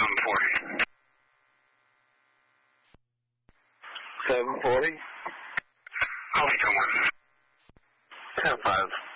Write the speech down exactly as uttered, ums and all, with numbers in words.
seven forty. seven forty? I'll be doing. ten five.